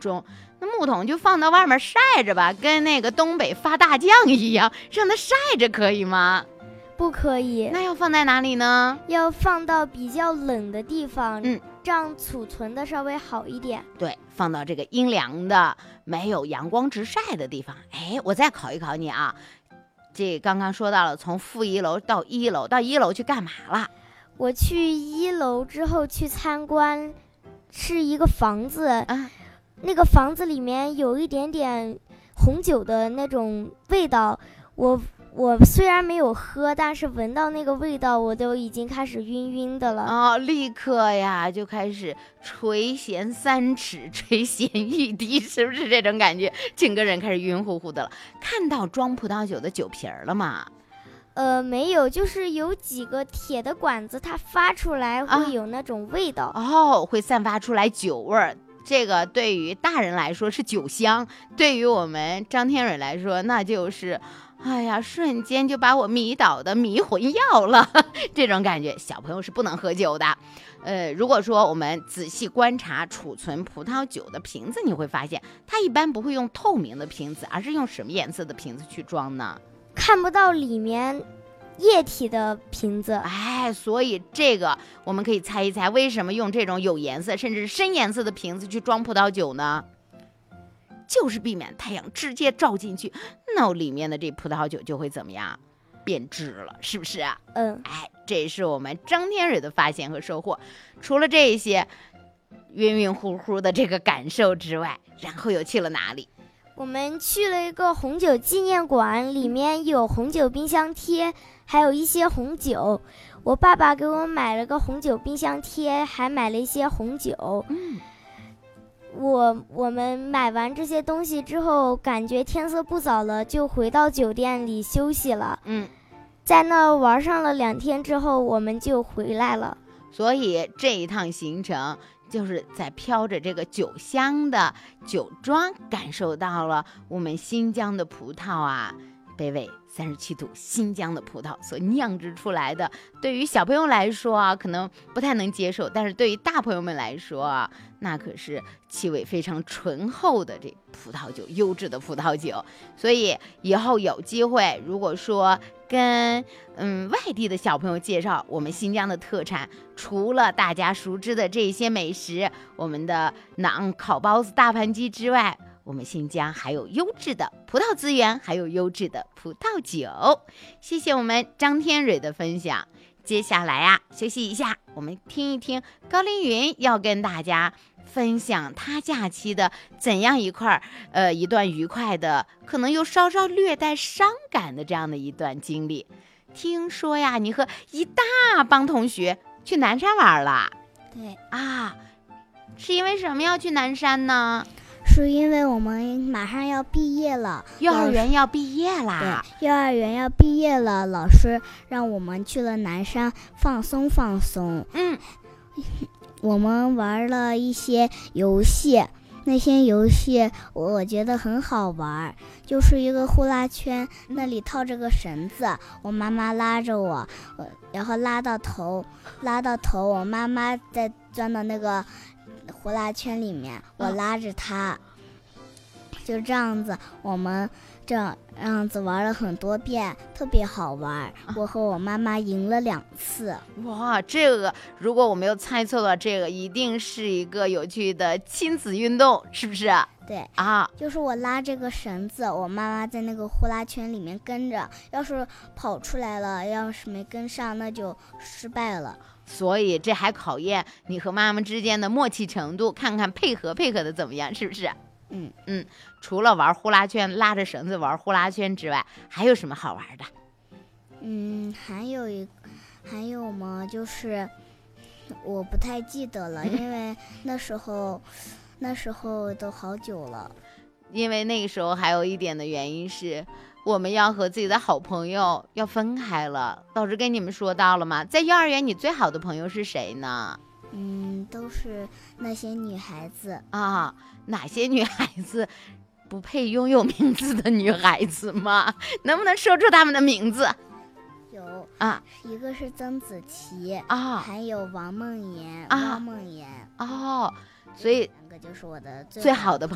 中，那木桶就放到外面晒着吧，跟那个东北发大酱一样，让它晒着可以吗？ 不可以。 那要放在哪里呢？ 要放到比较冷的地方，这样储存的稍微好一点。 对，放到这个阴凉的没有阳光直晒的地方。哎，我再考一考你啊，这刚刚说到了从负1楼到1楼，到1楼去干嘛了？ 我去1楼之后去参观，是一个房子啊，那个房子里面有一点点红酒的那种味道，我虽然没有喝，但是闻到那个味道，我都已经开始晕晕的了。 哦，立刻呀就开始垂涎3尺，垂涎欲滴，是不是这种感觉？整个人开始晕乎乎的了。看到装葡萄酒的酒瓶了吗？ 没有，就是有几个铁的管子，它发出来会有那种味道。 会散发出来酒味儿。这个对于大人来说是酒香，对于我们张天蕊来说，那就是哎呀，瞬间就把我迷倒的迷魂药了，这种感觉。小朋友是不能喝酒的。如果说我们仔细观察储存葡萄酒的瓶子，你会发现它一般不会用透明的瓶子，而是用什么颜色的瓶子去装呢？ 看不到里面液体的瓶子。 所以这个我们可以猜一猜，为什么用这种有颜色甚至深颜色的瓶子去装葡萄酒呢？就是避免太阳直接照进去，那里面的这葡萄酒就会怎么样？变质了，是不是啊？这是我们张天蕊的发现和收获。除了这些晕晕乎乎的这个感受之外，然后又去了哪里？ 我们去了一个红酒纪念馆，里面有红酒冰箱贴，还有一些红酒。我爸爸给我买了个红酒冰箱贴，还买了一些红酒。我们买完这些东西之后，感觉天色不早了，就回到酒店里休息了。在那玩上了2天之后，我们就回来了。 所以这一趟行程就是在飘着这个酒香的酒庄，感受到了我们新疆的葡萄啊，北纬37度新疆的葡萄所酿制出来的，对于小朋友来说啊，可能不太能接受，但是对于大朋友们来说啊，那可是气味非常醇厚的这葡萄酒，优质的葡萄酒。所以以后有机会，如果说跟外地的小朋友介绍我们新疆的特产，除了大家熟知的这些美食，我们的馕、烤包子、大盘鸡之外，我们新疆还有优质的葡萄资源，还有优质的葡萄酒。谢谢我们张天蕊的分享。接下来啊，休息一下，我们听一听高凌云要跟大家分享他假期的怎样一段愉快的，可能又稍稍略带伤感的这样的一段经历。听说呀，你和一大帮同学去南山玩了。 对啊，是因为什么要去南山呢？ 是因为我们马上要毕业了， 幼儿园要毕业啦。 对，幼儿园要毕业了，老师让我们去了南山放松放松。我们玩了一些游戏，那些游戏我觉得很好玩，就是一个呼啦圈，那里套着个绳子，我妈妈拉着我，然后拉到头，我妈妈再钻到那个呼啦圈里面，我拉着她，就这样子，我们这样子玩了很多遍，特别好玩。我和我妈妈赢了2次。 哇，这个如果我没有猜错的，这个一定是一个有趣的亲子运动，是不是？ 对啊， 就是我拉这个绳子，我妈妈在那个呼啦圈里面跟着，要是跑出来了，要是没跟上，那就失败了。 所以这还考验你和妈妈之间的默契程度，看看配合的怎么样，是不是？除了玩呼啦圈，拉着绳子玩呼啦圈之外，还有什么好玩的？ 还有吗？就是我不太记得了，因为那时候都好久了。 因为那个时候还有一点的原因是，我们要和自己的好朋友要分开了。老师跟你们说到了吗？在幼儿园你最好的朋友是谁呢？ 都是那些女孩子啊。哪些女孩子？不配拥有名字的女孩子吗？能不能说出她们的名字？ 有啊， 一个是曾子琪啊， 还有王梦妍。 所以 2个就是我的最好的